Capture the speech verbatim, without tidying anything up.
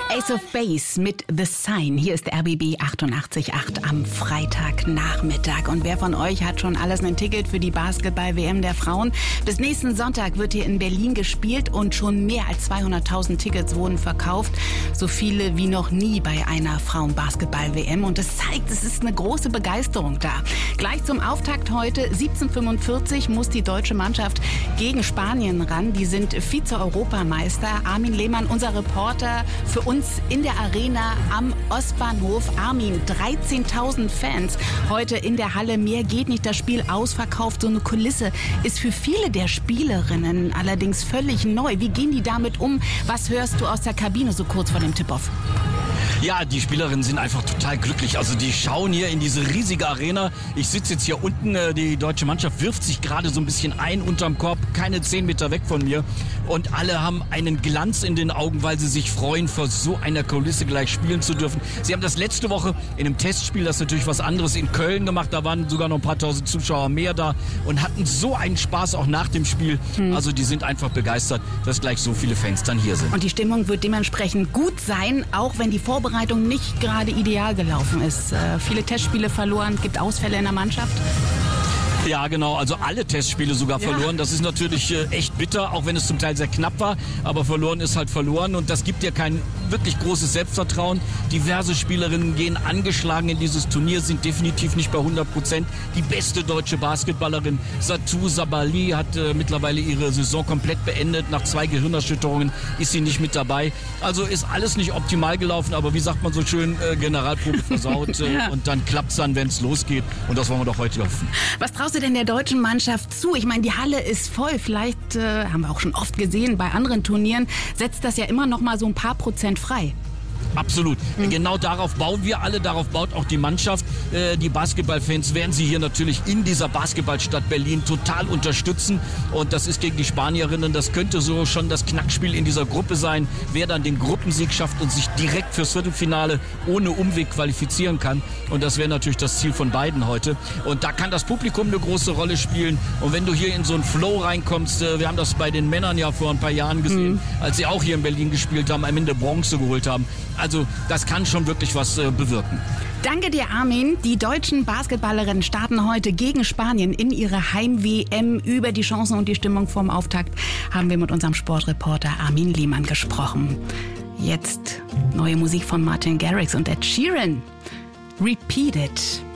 Ace of Base mit The Sign. Hier ist der R B B achtundachtzig Komma acht am Freitagnachmittag. Und wer von euch hat schon alles ein Ticket für die Basketball-W M der Frauen? Bis nächsten Sonntag wird hier in Berlin gespielt und schon mehr als zweihunderttausend Tickets wurden verkauft. So viele wie noch nie bei einer Frauen-Basketball-W M. Und das zeigt, es ist eine große Begeisterung da. Gleich zum Auftakt heute, siebzehn Uhr fünfundvierzig, muss die deutsche Mannschaft gegen Spanien ran. Die sind Vize-Europameister. Armin Lehmann, unser Reporter, für uns in der Arena am Ostbahnhof. Armin, dreizehntausend Fans heute in der Halle. Mehr geht nicht, das Spiel ausverkauft. So eine Kulisse ist für viele der Spielerinnen allerdings völlig neu. Wie gehen die damit um? Was hörst du aus der Kabine so kurz vor dem Tip-Off? Ja, die Spielerinnen sind einfach total glücklich. Also die schauen hier in diese riesige Arena. Ich sitze jetzt hier unten. Die deutsche Mannschaft wirft sich gerade so ein bisschen ein unterm Korb. Keine zehn Meter weg von mir. Und alle haben einen Glanz in den Augen, weil sie sich freuen, vor so einer Kulisse gleich spielen zu dürfen. Sie haben das letzte Woche in einem Testspiel, das ist natürlich was anderes, in Köln gemacht. Da waren sogar noch ein paar tausend Zuschauer mehr da und hatten so einen Spaß auch nach dem Spiel. Hm. Also die sind einfach begeistert, dass gleich so viele Fans dann hier sind. Und die Stimmung wird dementsprechend gut sein, auch wenn die Vorbereitung nicht gerade ideal gelaufen ist. Äh, viele Testspiele verloren, gibt Ausfälle in der Mannschaft. Ja, genau. Also alle Testspiele sogar ja. verloren. Das ist natürlich äh, echt bitter, auch wenn es zum Teil sehr knapp war. Aber verloren ist halt verloren und das gibt ja kein wirklich großes Selbstvertrauen. Diverse Spielerinnen gehen angeschlagen in dieses Turnier, sind definitiv nicht bei hundert Prozent. Die beste deutsche Basketballerin Satou Sabali hat äh, mittlerweile ihre Saison komplett beendet. Nach zwei Gehirnerschütterungen ist sie nicht mit dabei. Also ist alles nicht optimal gelaufen, aber wie sagt man so schön, äh, Generalprobe versaut. Äh, ja. Und dann klappt's dann, wenn es losgeht. Und das wollen wir doch heute hoffen. Was traust du denn der deutschen Mannschaft zu? Ich meine, die Halle ist voll. Vielleicht äh, haben wir auch schon oft gesehen bei anderen Turnieren, setzt das ja immer noch mal so ein paar Prozent frei. Absolut. Mhm. Genau darauf bauen wir alle, darauf baut auch die Mannschaft. Äh, die Basketballfans werden sie hier natürlich in dieser Basketballstadt Berlin total unterstützen. Und das ist gegen die Spanierinnen, das könnte so schon das Knackspiel in dieser Gruppe sein. Wer dann den Gruppensieg schafft und sich direkt fürs Viertelfinale ohne Umweg qualifizieren kann. Und das wäre natürlich das Ziel von beiden heute. Und da kann das Publikum eine große Rolle spielen. Und wenn du hier in so einen Flow reinkommst, äh, wir haben das bei den Männern ja vor ein paar Jahren gesehen, mhm. als sie auch hier in Berlin gespielt haben, am Ende Bronze geholt haben. Also das kann schon wirklich was äh, bewirken. Danke dir, Armin. Die deutschen Basketballerinnen starten heute gegen Spanien in ihre Heim-W M. Über die Chancen und die Stimmung vorm Auftakt haben wir mit unserem Sportreporter Armin Lehmann gesprochen. Jetzt neue Musik von Martin Garrix und Ed Sheeran. Repeat It.